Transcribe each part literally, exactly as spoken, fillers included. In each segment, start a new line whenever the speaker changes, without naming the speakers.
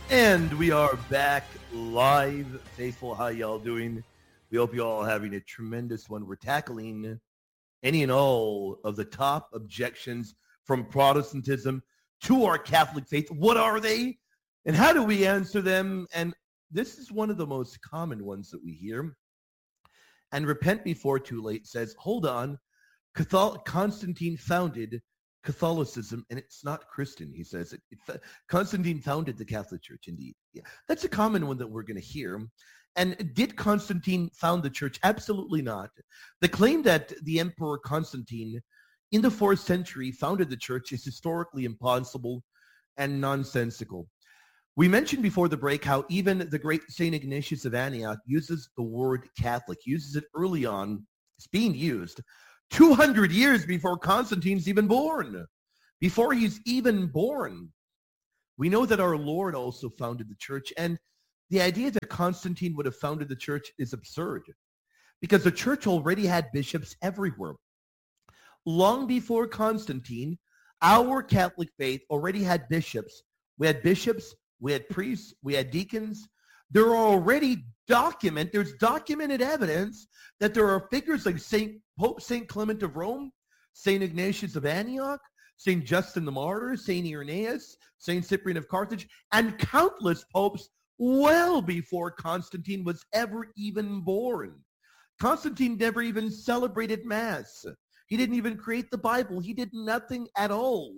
And we are back live. Faithful, how y'all doing? We hope you all are having a tremendous one. We're tackling any and all of the top objections from Protestantism to our Catholic faith. What are they? And how do we answer them? And this is one of the most common ones that we hear. And Repent Before Too Late says, hold on, Catholic, Constantine founded Catholicism, and it's not Christian, he says. It, it, Constantine founded the Catholic Church, indeed. Yeah, that's a common one that we're going to hear. And did Constantine found the church? Absolutely not. The claim that the Emperor Constantine in the fourth century founded the church is historically impossible and nonsensical. We mentioned before the break how even the great Saint Ignatius of Antioch uses the word Catholic, uses it early on. It's being used two hundred years before Constantine's even born. Before he's even born. We know that our Lord also founded the church, and the idea that Constantine would have founded the church is absurd because the church already had bishops everywhere. Long before Constantine, our Catholic faith already had bishops. We had bishops, we had priests, we had deacons. There are already document, there's documented evidence that there are figures like Saint Pope Saint Clement of Rome, Saint Ignatius of Antioch, Saint Justin the Martyr, Saint Irenaeus, Saint Cyprian of Carthage, and countless popes well before Constantine was ever even born. Constantine never even celebrated Mass. He didn't even create the Bible. He did nothing at all.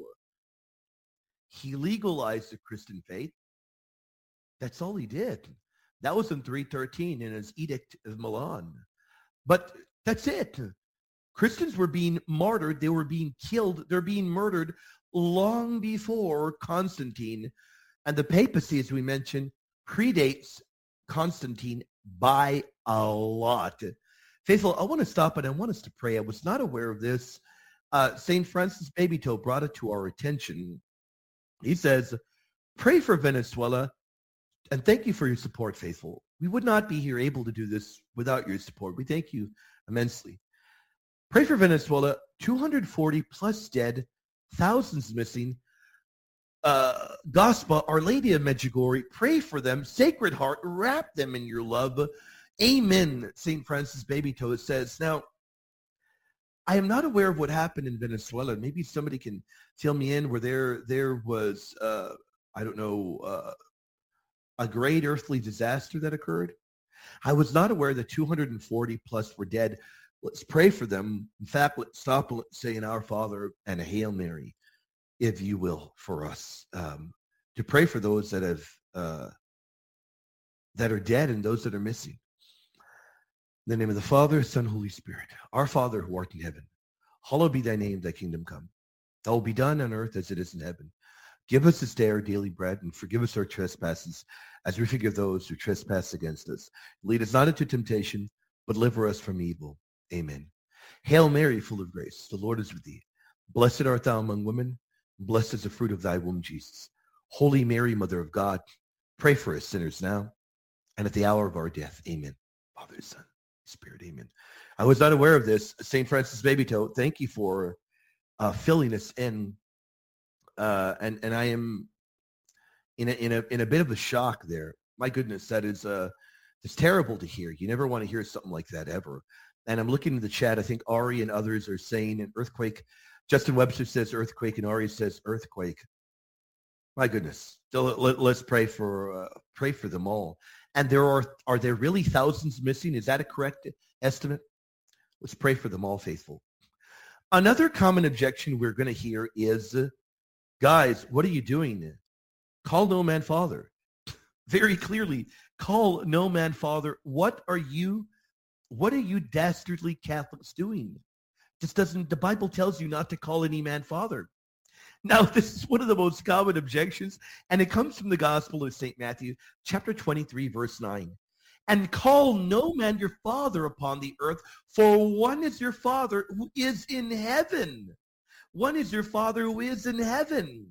He legalized the Christian faith. That's all he did. That was in three thirteen in his Edict of Milan. But that's it. Christians were being martyred. They were being killed. They're being murdered long before Constantine. And the papacy, as we mentioned, predates Constantine by a lot. Faithful, I want to stop and I want us to pray. I was not aware of this. Uh, Saint Francis Babytoe brought it to our attention. He says, pray for Venezuela and thank you for your support, Faithful. We would not be here able to do this without your support. We thank you immensely. Pray for Venezuela, two hundred forty plus dead, thousands missing. Uh, Gospel, Our Lady of Medjugorje, pray for them. Sacred Heart, wrap them in your love. Amen, Saint Francis Babytoe says. Now, I am not aware of what happened in Venezuela. Maybe somebody can fill me in where there, there was, uh, I don't know, uh, a great earthly disaster that occurred. I was not aware that two hundred forty plus were dead. Let's pray for them. In fact, let's stop saying Our Father and a Hail Mary, if you will, for us, um, to pray for those that have uh, that are dead and those that are missing. In the name of the Father, Son, Holy Spirit. Our Father who art in heaven, hallowed be thy name, thy kingdom come. Thy will be done on earth as it is in heaven. Give us this day our daily bread, and forgive us our trespasses, as we forgive those who trespass against us. Lead us not into temptation, but deliver us from evil. Amen. Hail Mary, full of grace, the Lord is with thee. Blessed art thou among women, and blessed is the fruit of thy womb, Jesus. Holy Mary, Mother of God, pray for us sinners now, and at the hour of our death. Amen. Father, Son, Spirit, amen. I was not aware of this. Saint Francis Babytoe, thank you for uh, filling us in. Uh, and, and I am in a, in a, in a bit of a shock there. My goodness, that is, uh, it's terrible to hear. You never want to hear something like that ever. And I'm looking at the chat. I think Ari and others are saying an earthquake. Justin Webster says earthquake, and Ari says earthquake. My goodness. So let, let's pray for uh, pray for them all. And there are are there really thousands missing? Is that a correct estimate? Let's pray for them all, faithful. Another common objection we're going to hear is, uh, guys, what are you doing? Call no man father. Very clearly, call no man father. What are you? What are you dastardly Catholics doing? Just doesn't, the Bible tells you not to call any man father. Now, this is one of the most common objections, and it comes from the Gospel of Saint Matthew, chapter twenty-three, verse nine. And call no man your father upon the earth, for one is your Father who is in heaven. One is your Father who is in heaven.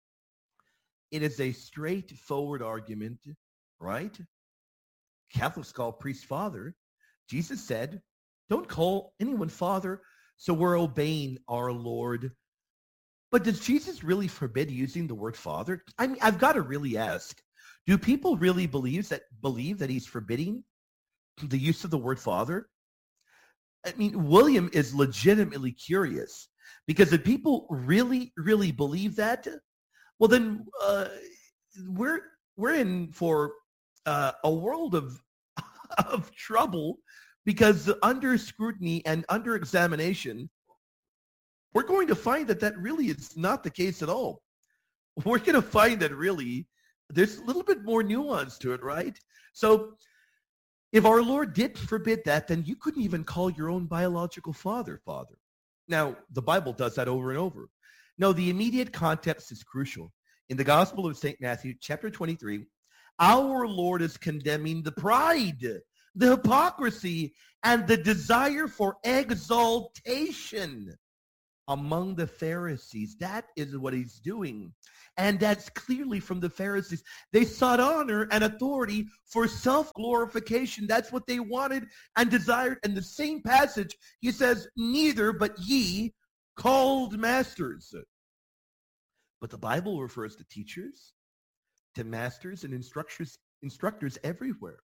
It is a straightforward argument, right? Catholics call priest father. Jesus said, don't call anyone father, so we're obeying our Lord. But does Jesus really forbid using the word father? I mean, I've got to really ask, Do people really believe that believe that he's forbidding the use of the word father? I mean, William is legitimately curious because if people really, really believe that, well, then uh, we're we're in for uh, a world of of trouble because under scrutiny and under examination, we're going to find that that really is not the case at all. We're going to find that really there's a little bit more nuance to it, right? So if our Lord did forbid that, then you couldn't even call your own biological father, father. Now, the Bible does that over and over. No, the immediate context is crucial. In the Gospel of Saint Matthew, chapter twenty-three, our Lord is condemning the pride, the hypocrisy, and the desire for exaltation among the Pharisees. That is what he's doing. And that's clearly from the Pharisees. They sought honor and authority for self-glorification. That's what they wanted and desired. And the same passage, he says, neither but ye called masters. But the Bible refers to teachers, to masters and instructors, instructors everywhere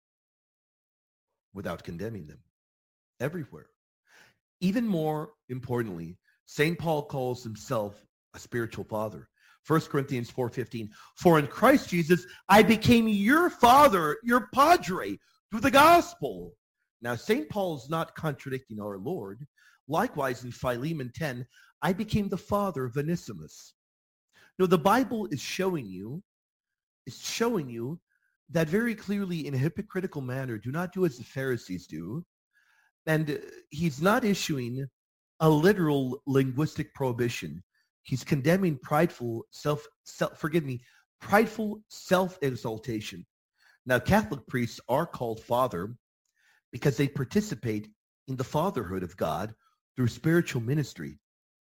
without condemning them. Everywhere. Even more importantly, Saint Paul calls himself a spiritual father. First Corinthians four fifteen, for in Christ Jesus, I became your father, your padre, through the gospel. Now, Saint Paul is not contradicting our Lord. Likewise, in Philemon ten, I became the father of Onesimus. No, the Bible is showing you, is showing you that very clearly in a hypocritical manner. Do not do as the Pharisees do. And he's not issuing a literal linguistic prohibition. He's condemning prideful self, self forgive me, prideful self-exaltation. Now, Catholic priests are called father because they participate in the fatherhood of God through spiritual ministry,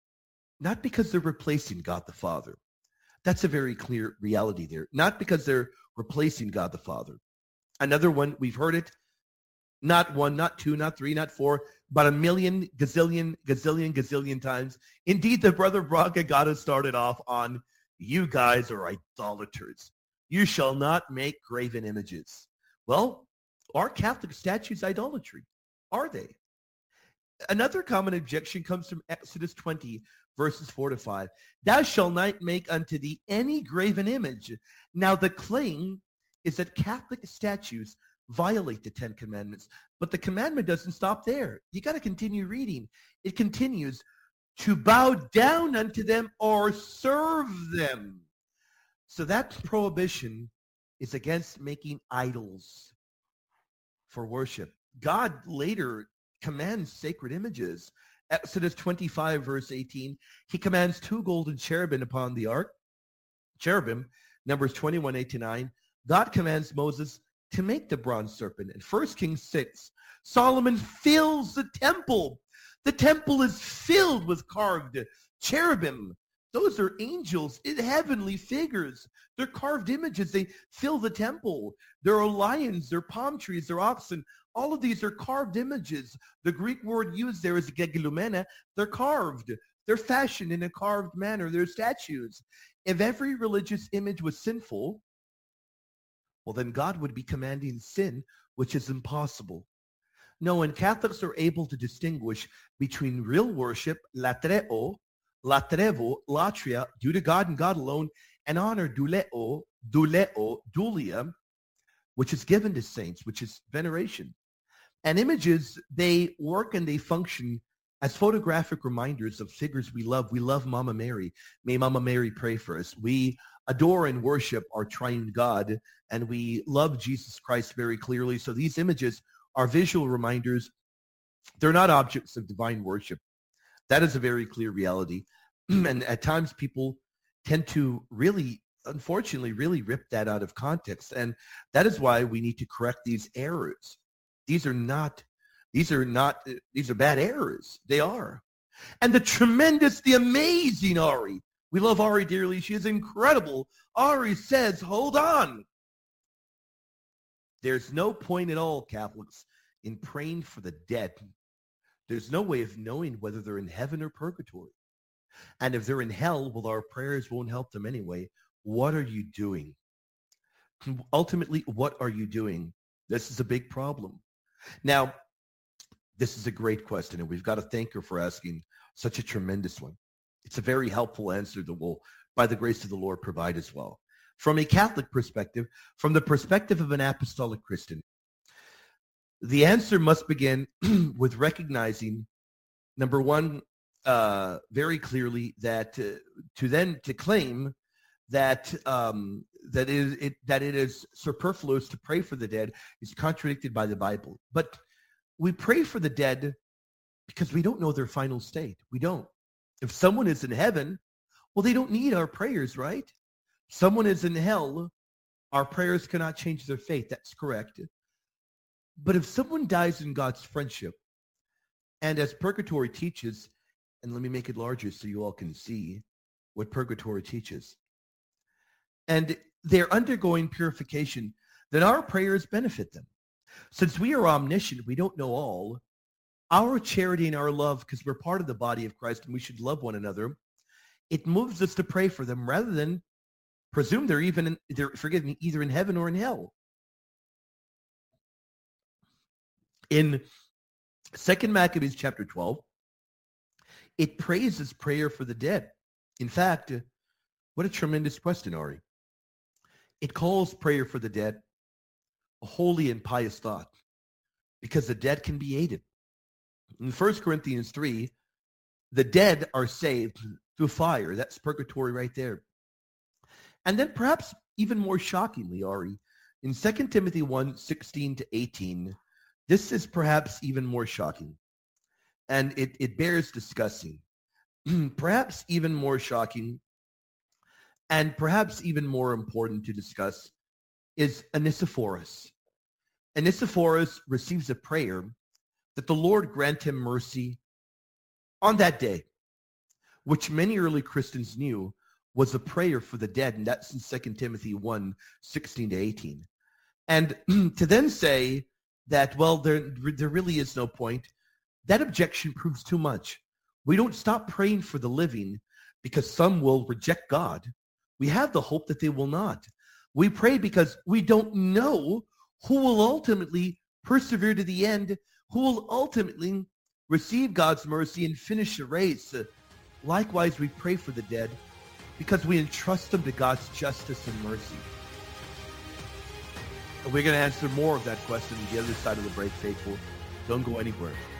not because they're replacing God the Father. That's a very clear reality there. Not because they're replacing God the Father. Another one, we've heard it, not one, not two, not three, not four, but a million, gazillion, gazillion, gazillion times. Indeed, the Brother Braga got us started off on, you guys are idolaters. You shall not make graven images. Well, are Catholic statues idolatry? Are they? Another common objection comes from Exodus twenty, verses four to five. Thou shalt not make unto thee any graven image. Now, the claim is that Catholic statues violate the Ten Commandments. But the commandment doesn't stop there. You got to continue reading. It continues to bow down unto them or serve them. So that prohibition is against making idols for worship. God later commands sacred images. Exodus twenty-five, verse eighteen, he commands two golden cherubim upon the ark. Cherubim, Numbers twenty-one, eight to nine. God commands Moses to make the bronze serpent. In First Kings six, Solomon fills the temple. The temple is filled with carved cherubim. Those are angels, heavenly figures. They're carved images. They fill the temple. There are lions, there are palm trees, there are oxen. All of these are carved images. The Greek word used there is gegilumena. They're carved. They're fashioned in a carved manner. They're statues. If every religious image was sinful, well, then God would be commanding sin, which is impossible. No, and Catholics are able to distinguish between real worship, latreo, latrevo, latria, due to God and God alone, and honor, duleo, duleo, dulia, which is given to saints, which is veneration. And images, they work and they function as photographic reminders of figures we love. We love Mama Mary. May Mama Mary pray for us. We adore and worship our triune God, and we love Jesus Christ very clearly. So these images are visual reminders. They're not objects of divine worship. That is a very clear reality. And at times people tend to really, unfortunately, really rip that out of context. And that is why we need to correct these errors. These are not, these are not, these are bad errors. They are. And the tremendous, the amazing Ari. We love Ari dearly. She is incredible. Ari says, hold on. There's no point at all, Catholics, in praying for the dead. There's no way of knowing whether they're in heaven or purgatory. And if they're in hell, well, our prayers won't help them anyway. What are you doing? ultimately, what are you doing? This is a big problem. Now, this is a great question, and we've got to thank her for asking such a tremendous one. It's a very helpful answer that will, by the grace of the Lord, provide as well. From a Catholic perspective, from the perspective of an apostolic Christian, the answer must begin with recognizing, number one, uh, very clearly that uh, to then to claim that um, that is it that it is superfluous to pray for the dead is contradicted by the Bible. But we pray for the dead because we don't know their final state. We don't. If someone is in heaven, well, they don't need our prayers, right? Someone is in hell, our prayers cannot change their fate. That's correct. But if someone dies in God's friendship, and as purgatory teaches, and let me make it larger so you all can see what purgatory teaches, and they're undergoing purification, then our prayers benefit them. Since we are omniscient, we don't know all, our charity and our love, because we're part of the body of Christ and we should love one another, it moves us to pray for them rather than presume they're even, in, they're, forgive me, either in heaven or in hell. In Second Maccabees chapter twelve, it praises prayer for the dead. In fact, what a tremendous question, Ari. It calls prayer for the dead a holy and pious thought because the dead can be aided. In First Corinthians three, the dead are saved through fire. That's purgatory right there. And then perhaps even more shockingly, Ari, in Second Timothy one, sixteen to eighteen, this is perhaps even more shocking. And it, it bears discussing. Perhaps even more shocking and perhaps even more important to discuss is Onesiphorus. Onesiphorus receives a prayer that the Lord grant him mercy on that day, which many early Christians knew was a prayer for the dead, and that's in Second Timothy one, sixteen to eighteen. And to then say that, well, there, there really is no point, that objection proves too much. We don't stop praying for the living because some will reject God. We have the hope that they will not. We pray because we don't know who will ultimately persevere to the end, who will ultimately receive God's mercy and finish the race. Uh, likewise, we pray for the dead because we entrust them to God's justice and mercy. And we're going to answer more of that question on the other side of the break, faithful. Don't go anywhere.